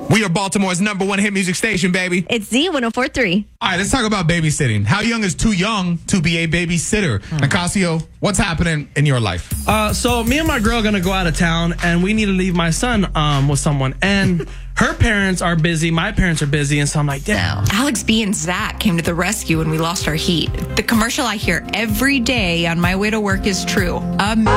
We are Baltimore's #1 hit music station, baby. It's Z1043. All right, let's talk about babysitting. How young is too young to be a babysitter? Nicasio, what's happening in your life? So me and my girl are going to go out of town, and we need to leave my son with someone. And her parents are busy, my parents are busy, and so I'm like, damn. Alex B and Zach came to the rescue when we lost our heat. The commercial I hear every day on my way to work is true.